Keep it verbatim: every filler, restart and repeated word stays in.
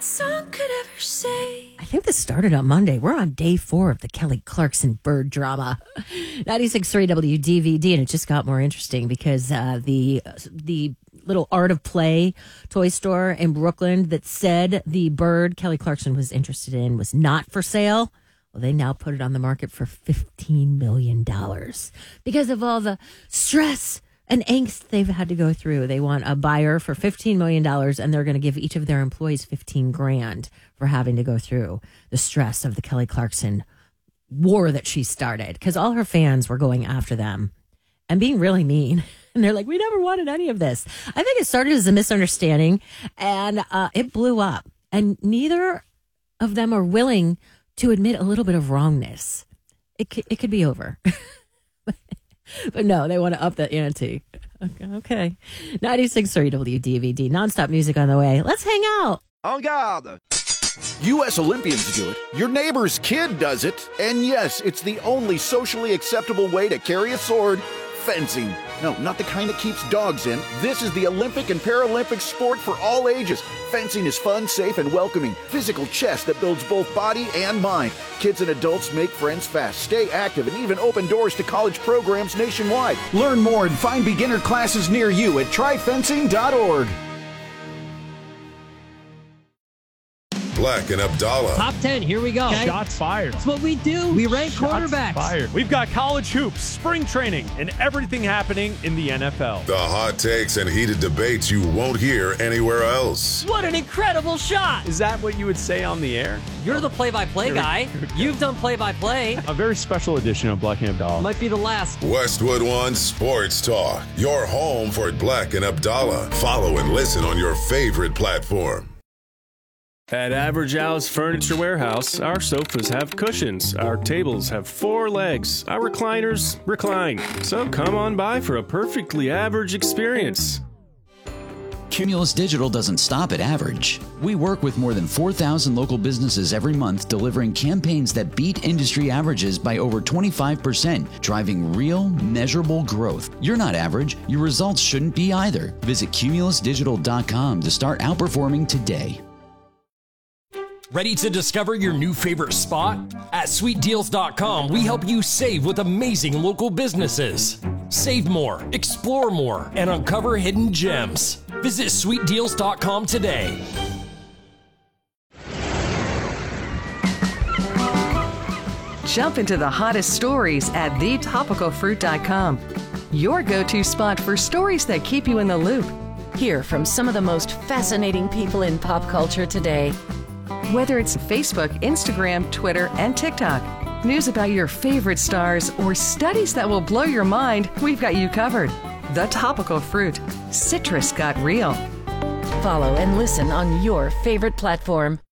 song could ever say. I think this started on Monday. We're on day four of the Kelly Clarkson bird drama. ninety-six point three W D V D, and it just got more interesting because uh, the the little Art of Play toy store in Brooklyn that said the bird Kelly Clarkson was interested in was not for sale. Well, they now put it on the market for fifteen million dollars because of all the stress and angst they've had to go through. They want a buyer for fifteen million dollars, and they're going to give each of their employees fifteen grand for having to go through the stress of the Kelly Clarkson war that she started, because all her fans were going after them and being really mean. And they're like, we never wanted any of this. I think it started as a misunderstanding, and uh, it blew up. And neither of them are willing to admit a little bit of wrongness. It c- it could be over. But no, they want to up the ante. Okay. okay. ninety-six point three W D V D. Nonstop music on the way. Let's hang out. En garde! U S Olympians do it. Your neighbor's kid does it. And yes, it's the only socially acceptable way to carry a sword. Fencing. No, not the kind that keeps dogs in. This is the Olympic and Paralympic sport for all ages. Fencing is fun, safe, and welcoming. Physical chess that builds both body and mind. Kids and adults make friends fast, stay active, and even open doors to college programs nationwide. Learn more and find beginner classes near you at try fencing dot org. Black and Abdallah. Top ten, here we go. Okay. Shots fired. That's what we do. We rank Shots quarterbacks. Fired. We've got college hoops, spring training, and everything happening in the N F L. The hot takes and heated debates you won't hear anywhere else. What an incredible shot. Is that what you would say on the air? You're the play-by-play Here we- guy. here we go. You've done play-by-play. A very special edition of Black and Abdallah. Might be the last. Westwood One Sports Talk. Your home for Black and Abdallah. Follow and listen on your favorite platform. At Average Al's Furniture Warehouse, our sofas have cushions, our tables have four legs, our recliners recline. So come on by for a perfectly average experience. Cumulus Digital doesn't stop at average. We work with more than four thousand local businesses every month, delivering campaigns that beat industry averages by over twenty-five percent, driving real, measurable growth. You're not average. Your results shouldn't be either. Visit cumulus digital dot com to start outperforming today. Ready to discover your new favorite spot? At sweet deals dot com, we help you save with amazing local businesses. Save more, explore more, and uncover hidden gems. Visit sweet deals dot com today. Jump into the hottest stories at the topical fruit dot com. Your go-to spot for stories that keep you in the loop. Hear from some of the most fascinating people in pop culture today. Whether it's Facebook, Instagram, Twitter, and TikTok, news about your favorite stars, or studies that will blow your mind, we've got you covered. The Topical Fruit. Citrus got real. Follow and listen on your favorite platform.